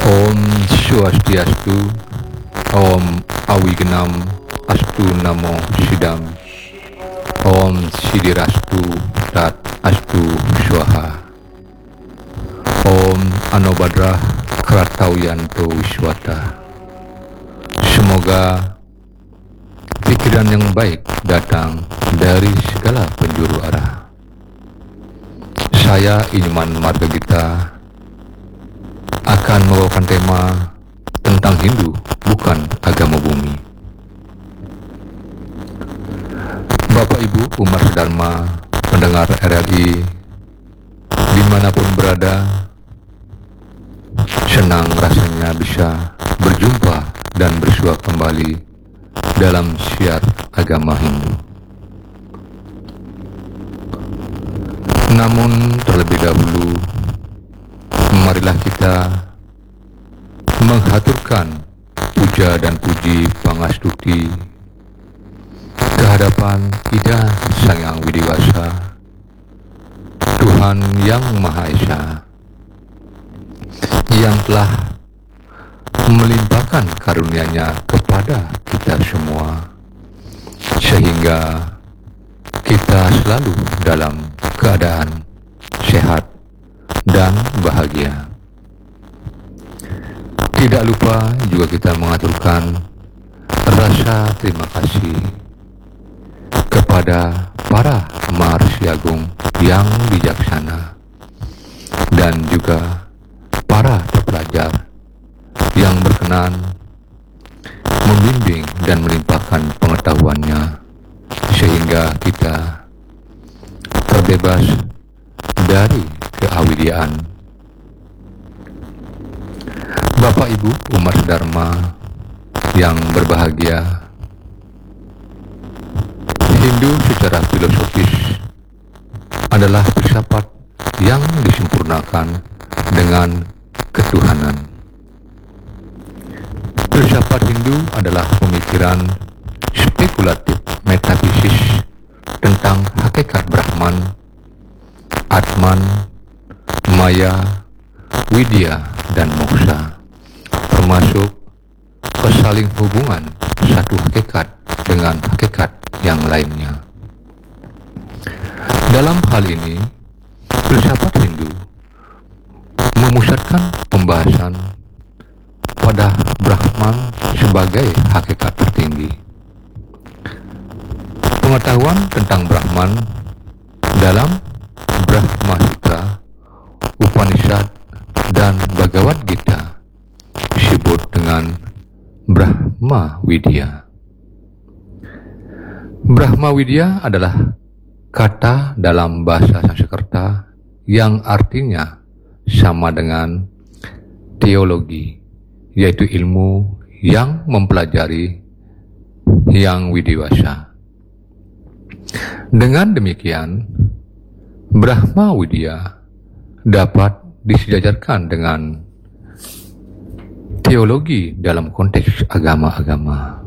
Om Swastiastu, Om Awigenam Astu Namo Sidam, Om Sidirastu Tat Astu Swaha, Om Anobadrah Kratauyanto Wiswata. Semoga pikiran yang baik datang dari segala penjuru arah. Saya Inyman Margagita akan membawakan tema tentang Hindu, bukan agama bumi. Bapak Ibu umat Dharma, pendengar RRI dimanapun berada, senang rasanya bisa berjumpa dan bersua kembali dalam syiar agama Hindu. Namun terlebih dahulu, marilah kita menghaturkan puja dan puji pangastuti kehadapan Ida Sang Hyang Widiwasa, Tuhan Yang Maha Esa, yang telah melimpahkan karunia-Nya kepada kita semua, sehingga kita selalu dalam keadaan sehat dan bahagia. Tidak lupa juga kita mengaturkan rasa terima kasih kepada para Maharsi Agung yang bijaksana dan juga para pelajar yang berkenan membimbing dan melimpahkan pengetahuannya sehingga kita terbebas dari keawidiaan. Bapak Ibu umat Dharma yang berbahagia, Hindu secara filosofis adalah filsafat yang disempurnakan dengan ketuhanan. Filsafat Hindu adalah pemikiran spekulatif metafisis tentang hakikat Brahman, Atman, Maya, Widya, dan Moksha, termasuk kesaling hubungan satu hakikat dengan hakikat yang lainnya. Dalam hal ini, filsafat Hindu memusatkan pembahasan pada Brahman sebagai hakikat tertinggi. Pengetahuan tentang Brahman dalam Brahma Sutra, Upanishad, dan Bhagavad Gita disebut dengan Brahma Widya. Brahma Widya adalah kata dalam bahasa Sanskerta yang artinya sama dengan teologi, yaitu ilmu yang mempelajari yang widiwasa. Dengan demikian, Brahma Widya dapat disejajarkan dengan teologi dalam konteks agama-agama.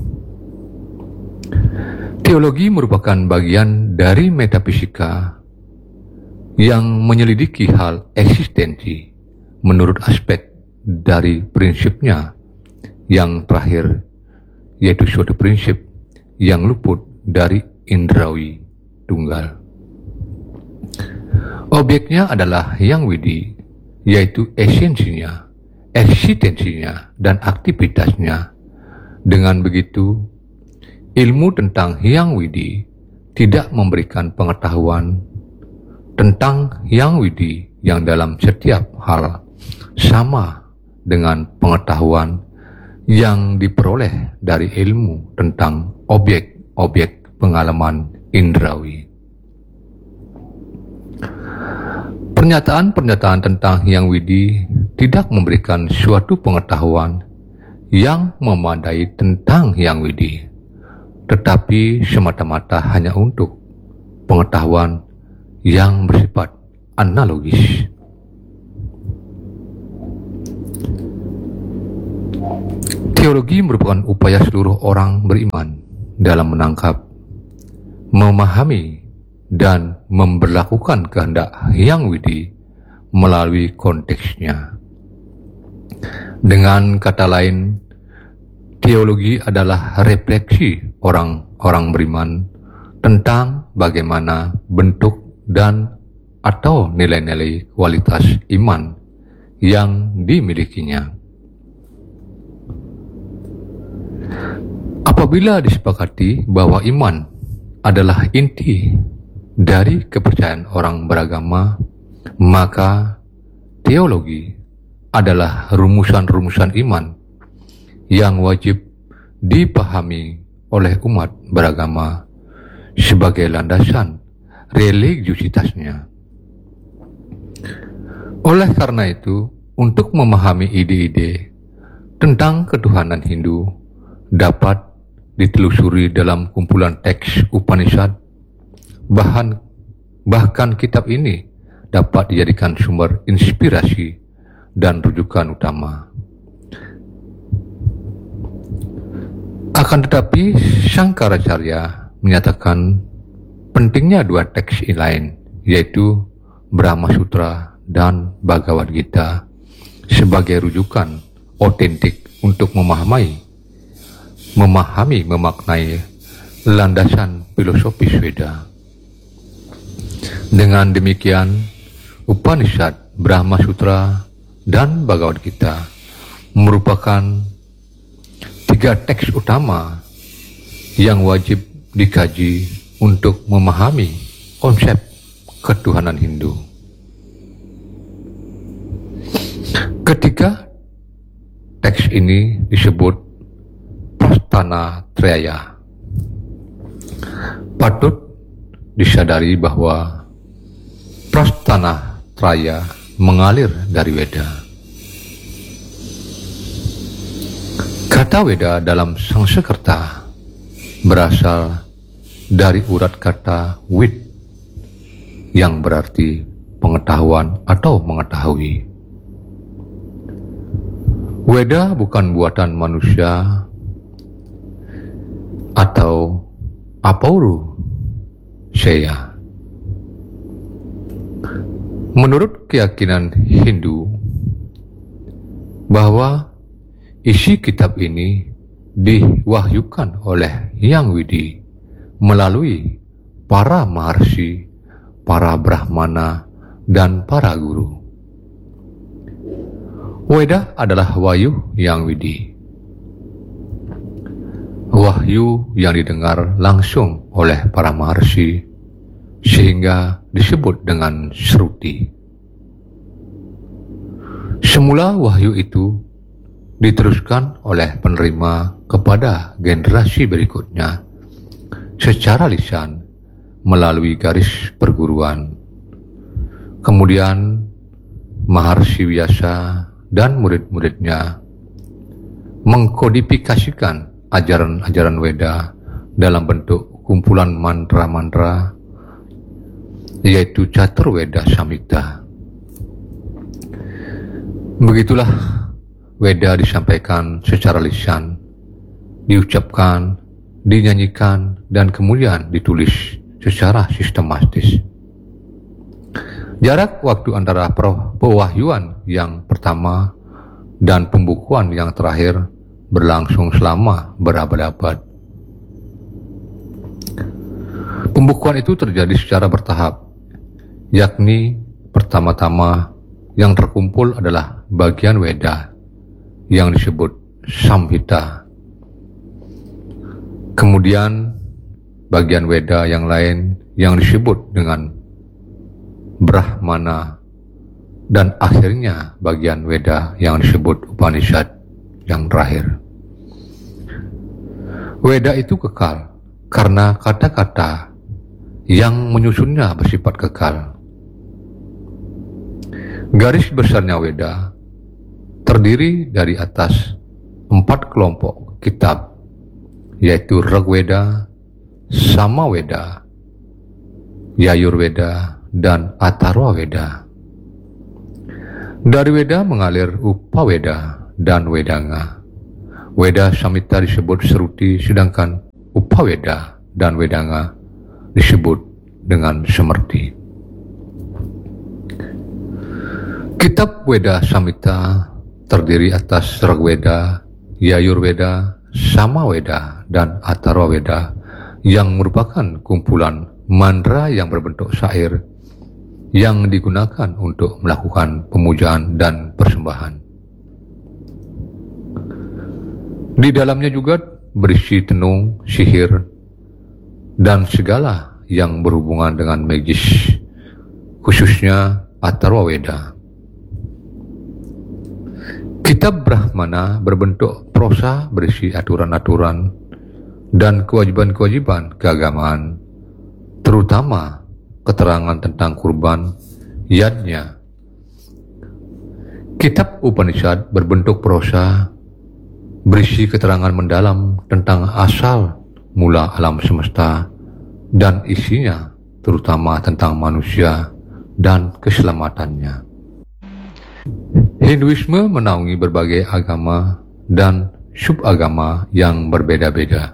Teologi merupakan bagian dari metafisika yang menyelidiki hal eksistensi menurut aspek dari prinsipnya yang terakhir, yaitu suatu prinsip yang luput dari indrawi tunggal. Objeknya adalah yang widi, yaitu esensinya, eksistensinya, dan aktivitasnya. Dengan begitu, ilmu tentang Hyang Widi tidak memberikan pengetahuan tentang Hyang Widi yang dalam setiap hal sama dengan pengetahuan yang diperoleh dari ilmu tentang objek-objek pengalaman indrawi. Pernyataan-pernyataan tentang Hyang Widi tidak memberikan suatu pengetahuan yang memadai tentang Hyang Widi, tetapi semata-mata hanya untuk pengetahuan yang bersifat analogis. Teologi merupakan upaya seluruh orang beriman dalam menangkap, memahami, dan memberlakukan kehendak Hyang Widi melalui konteksnya. Dengan kata lain, teologi adalah refleksi orang-orang beriman tentang bagaimana bentuk dan atau nilai-nilai kualitas iman yang dimilikinya. Apabila disepakati bahwa iman adalah inti dari kepercayaan orang beragama, maka teologi adalah rumusan-rumusan iman yang wajib dipahami oleh umat beragama sebagai landasan religiusitasnya. Oleh karena itu, untuk memahami ide-ide tentang ketuhanan Hindu dapat ditelusuri dalam kumpulan teks Upanishad. Bahkan kitab ini dapat dijadikan sumber inspirasi dan rujukan utama. Akan tetapi, Sangkaracarya menyatakan pentingnya dua teks lain, yaitu Brahma Sutra dan Bhagavad Gita, sebagai rujukan otentik untuk memaknai landasan filosofis Weda. Dengan demikian, Upanishad, Brahma Sutra, dan Bhagavad Gita merupakan tiga teks utama yang wajib dikaji untuk memahami konsep ketuhanan Hindu. Ketiga teks ini disebut Prasthana Traya. Patut disadari bahwa Prasthana Traya mengalir dari Weda. Kata Weda dalam Sanskerta berasal dari urat kata Wid yang berarti pengetahuan atau mengetahui. Weda bukan buatan manusia atau apauru saya. Menurut keyakinan Hindu, bahwa isi kitab ini diwahyukan oleh Yang Widi melalui para maharsi, para brahmana, dan para guru. Weda adalah wahyu Yang Widi, wahyu yang didengar langsung oleh para maharsi, sehingga disebut dengan Shruti. Semula wahyu itu diteruskan oleh penerima kepada generasi berikutnya secara lisan melalui garis perguruan. Kemudian Maharsi Vyasa dan murid-muridnya mengkodifikasikan ajaran-ajaran Weda dalam bentuk kumpulan mantra-mantra, yaitu Caturveda Samhita. Begitulah Weda disampaikan secara lisan, diucapkan, dinyanyikan, dan kemudian ditulis secara sistematis. Jarak waktu antara pewahyuan yang pertama dan pembukuan yang terakhir berlangsung selama berabad-abad. Pembukuan itu terjadi secara bertahap, yakni pertama-tama yang terkumpul adalah bagian Weda yang disebut Samhita. Kemudian bagian Weda yang lain yang disebut dengan Brahmana, dan akhirnya bagian Weda yang disebut Upanishad yang terakhir. Weda itu kekal karena kata-kata yang menyusunnya bersifat kekal. Garis besarnya Weda terdiri dari atas 4 kelompok kitab, yaitu Rigveda, Samaveda, Yajurveda, dan Atharvaveda. Dari Weda mengalir Upaveda dan Vedanga. Weda Samhita disebut Shruti, sedangkan Upaveda dan Vedanga disebut dengan Smriti. Kitab Weda Samhita terdiri atas Rigveda, Yajurveda, Samaveda, dan Atharvaveda yang merupakan kumpulan mantra yang berbentuk syair yang digunakan untuk melakukan pemujaan dan persembahan. Di dalamnya juga berisi tenung, sihir, dan segala yang berhubungan dengan magis, khususnya Atharvaveda. Kitab Brahmana berbentuk prosa berisi aturan-aturan dan kewajiban-kewajiban keagamaan, terutama keterangan tentang kurban, yajnya. Kitab Upanishad berbentuk prosa berisi keterangan mendalam tentang asal mula alam semesta dan isinya, terutama tentang manusia dan keselamatannya. Hinduisme menaungi berbagai agama dan subagama yang berbeda-beda.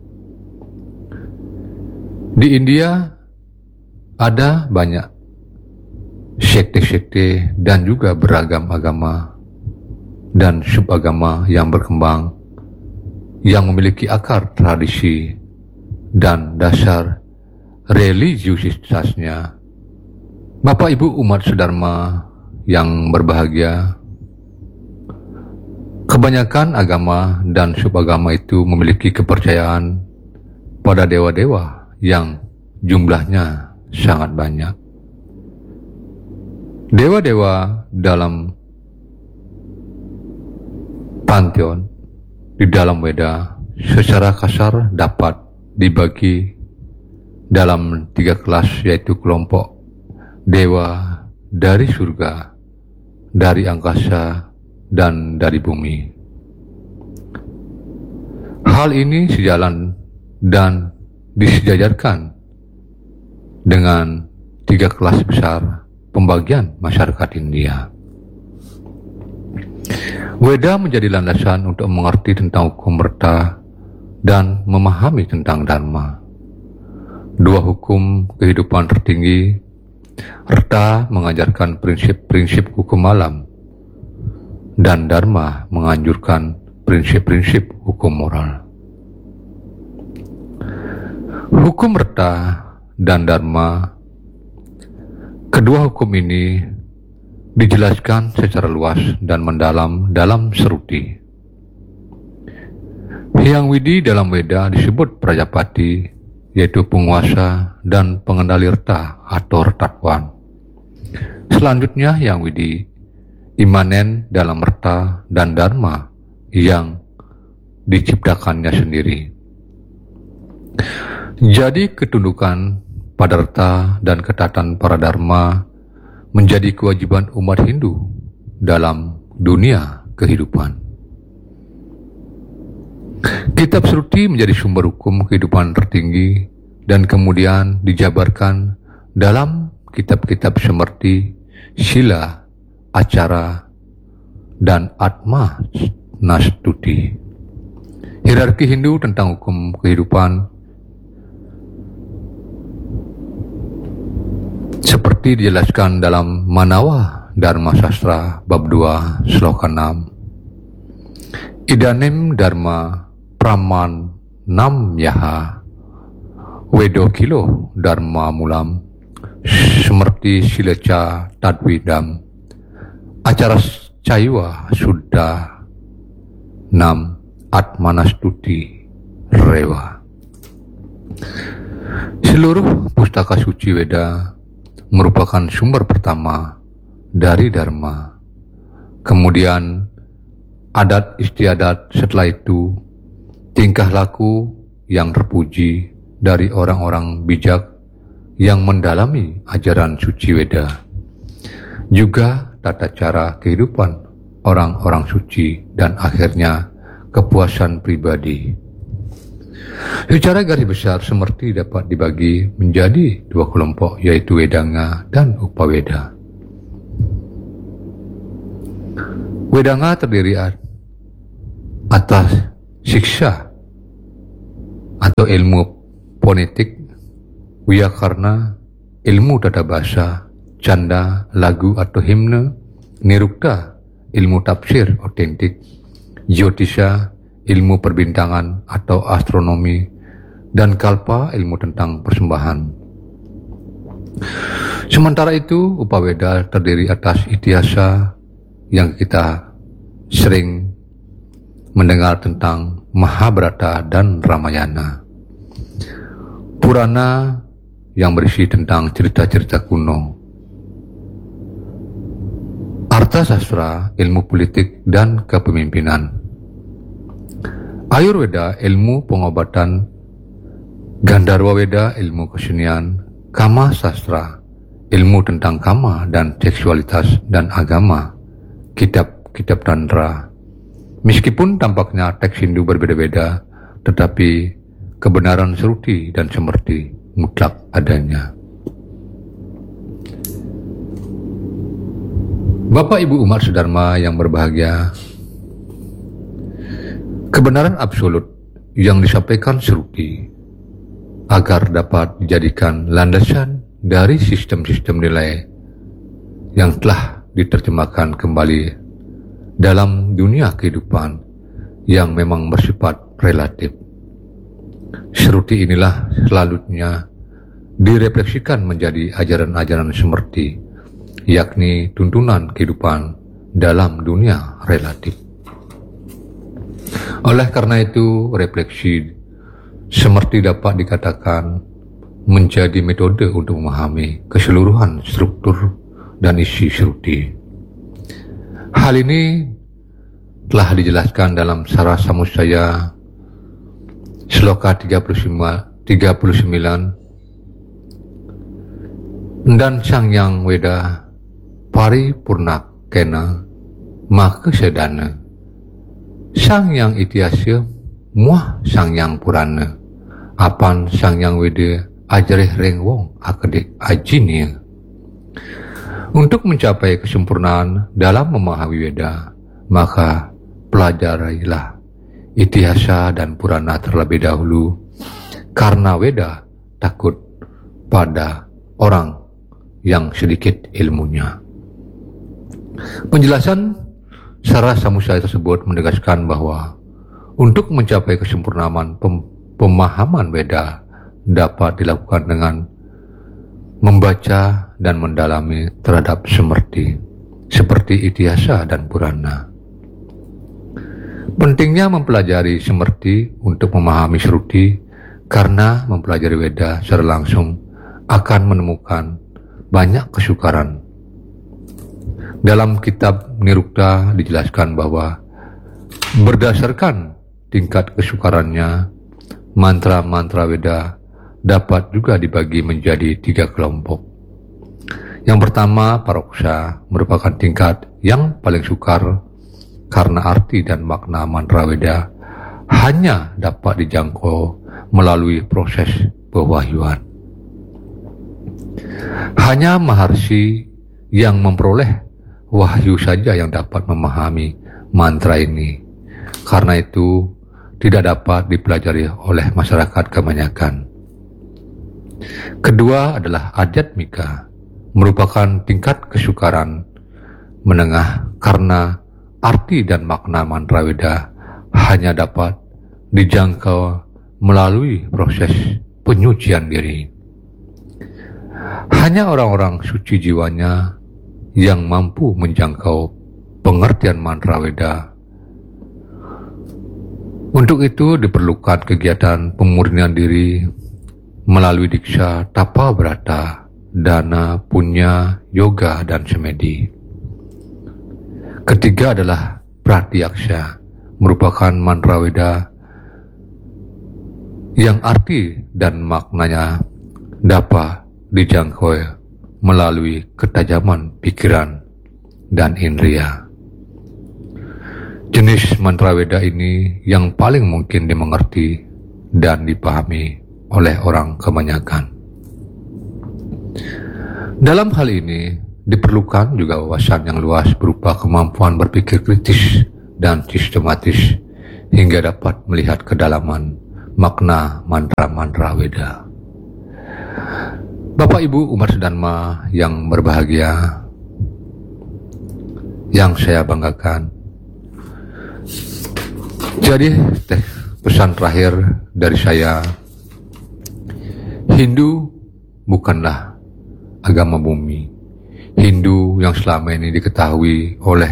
Di India ada banyak sekte-sekte dan juga beragam agama dan subagama yang berkembang, yang memiliki akar tradisi dan dasar religiusitasnya. Bapak Ibu umat sedharma yang berbahagia, kebanyakan agama dan subagama itu memiliki kepercayaan pada dewa-dewa yang jumlahnya sangat banyak. Dewa-dewa dalam pantheon di dalam Weda secara kasar dapat dibagi dalam 3 kelas, yaitu kelompok dewa dari surga, dari angkasa, dan dari bumi. Hal ini sejalan dan disejajarkan dengan 3 kelas besar pembagian masyarakat India. Weda menjadi landasan untuk mengerti tentang hukum merta dan memahami tentang dharma. 2 hukum kehidupan tertinggi. Rta mengajarkan prinsip-prinsip hukum alam, dan dharma menganjurkan prinsip-prinsip hukum moral. Hukum Rta dan dharma, kedua hukum ini dijelaskan secara luas dan mendalam dalam Sruti. Hyang Widi dalam Weda disebut Prajapati, yaitu penguasa dan pengendali Rta atau Rtatwan. Selanjutnya Hyang Widi imanen dalam Rta dan dharma yang diciptakannya sendiri. Jadi ketundukan pada Rta dan ketaatan para dharma menjadi kewajiban umat Hindu dalam dunia kehidupan. Kitab Sruti menjadi sumber hukum kehidupan tertinggi dan kemudian dijabarkan dalam kitab-kitab seperti Sila, Acara, dan Atma Nastuti. Hierarki Hindu tentang hukum kehidupan seperti dijelaskan dalam Manawa Dharma Sastra bab 2 sloka 6. Idanim Dharma Praman Nam Yaha Wedo Kilo Dharma Mulam Semerti Sileca Tadwidam Acara Caiwa Suddha Nam Atmanastuti Rewa. Seluruh pustaka suci Weda merupakan sumber pertama dari Dharma. Kemudian adat istiadat, setelah itu tingkah laku yang terpuji dari orang-orang bijak yang mendalami ajaran suci Weda, juga tata cara kehidupan orang-orang suci, dan akhirnya kepuasan pribadi. Secara garis besar Semerti dapat dibagi menjadi 2 kelompok, yaitu Wedanga dan Upaweda. Wedanga terdiri atas siksa atau ilmu fonetik, wiyakarna, ilmu tata bahasa, canda, lagu atau himne, nirukta, ilmu tafsir otentik, Jyotisha, ilmu perbintangan atau astronomi, dan Kalpa, ilmu tentang persembahan. Sementara itu, Upaweda terdiri atas Ityasa yang kita sering mendengar tentang Mahabharata dan Ramayana, Purana yang berisi tentang cerita-cerita kuno, Arthasastra, ilmu politik dan kepemimpinan, Ayurveda, ilmu pengobatan, Gandharwa Veda, ilmu kesenian, Kama Sastra, ilmu tentang kama dan seksualitas dan agama, kitab-kitab tantra. Meskipun tampaknya teks Hindu berbeda-beda, tetapi kebenaran Shruti dan Smriti mutlak adanya. Bapak Ibu umat sedharma yang berbahagia, kebenaran absolut yang disampaikan Shruti agar dapat dijadikan landasan dari sistem-sistem nilai yang telah diterjemahkan kembali dalam dunia kehidupan yang memang bersifat relatif. Shruti inilah selanjutnya direfleksikan menjadi ajaran-ajaran Smriti, yakni tuntunan kehidupan dalam dunia relatif. Oleh karena itu, refleksi Smriti dapat dikatakan menjadi metode untuk memahami keseluruhan struktur dan isi Shruti. Hal ini telah dijelaskan dalam Sarasamusaya Sloka 39 dan Sangyang Weda Paripurnakena Makesedana Sangyang Ityasya Muah Sangyang Purana Apan Sangyang Weda Ajareh Reng Wong Akedik Ajinia. Untuk mencapai kesempurnaan dalam memahami Weda, maka pelajarilah Ityasa dan Purana terlebih dahulu, karena Weda takut pada orang yang sedikit ilmunya. Penjelasan Sarasamusaya tersebut menegaskan bahwa untuk mencapai kesempurnaan pemahaman Weda dapat dilakukan dengan membaca dan mendalami terhadap Smriti seperti Ityasa dan Purana. Pentingnya mempelajari Smriti untuk memahami Shruti, karena mempelajari Weda secara langsung akan menemukan banyak kesukaran. Dalam kitab Nirukta dijelaskan bahwa berdasarkan tingkat kesukarannya, mantra-mantra Weda dapat juga dibagi menjadi 3 kelompok. Yang pertama, paroksa, merupakan tingkat yang paling sukar karena arti dan makna mantra Weda hanya dapat dijangkau melalui proses pewahyuan. Hanya Maharsi yang memperoleh wahyu saja yang dapat memahami mantra ini. Karena itu tidak dapat dipelajari oleh masyarakat kebanyakan. Kedua adalah Adhyatmika, merupakan tingkat kesukaran menengah karena arti dan makna mantra Weda hanya dapat dijangkau melalui proses penyucian diri. Hanya orang-orang suci jiwanya yang mampu menjangkau pengertian mantra Weda. Untuk itu diperlukan kegiatan pemurnian diri melalui diksha, tapa brata, dana, punya, yoga, dan semedi. Ketiga adalah Pratyaksha, merupakan mantra Weda yang arti dan maknanya dapat dijangkau melalui ketajaman pikiran dan indria. Jenis mantra Weda ini yang paling mungkin dimengerti dan dipahami oleh orang kebanyakan. Dalam hal ini diperlukan juga wawasan yang luas berupa kemampuan berpikir kritis dan sistematis hingga dapat melihat kedalaman makna mantra-mantra Weda. Bapak Ibu umat sedharma yang berbahagia, yang saya banggakan. Jadi pesan terakhir dari saya, Hindu bukanlah agama bumi. Hindu yang selama ini diketahui oleh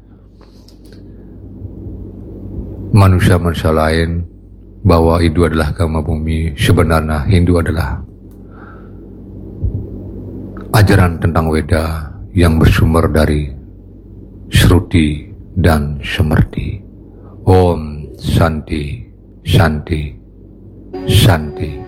manusia-manusia lain bahwa Hindu adalah agama bumi, sebenarnya Hindu adalah ajaran tentang Weda yang bersumber dari Shruti dan Smriti. Om Shanti, Shanti, Shanti.